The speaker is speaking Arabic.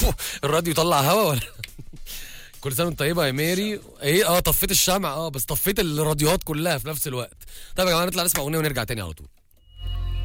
الراديو يطلع هوا ولا؟ كل سنه وانت طيبه يا ميري. ايه طفيت الشمع بس طفيت الراديوهات كلها في نفس الوقت. طيب يا جماعه نطلع نسمع اغنيه ونرجع تاني على طول.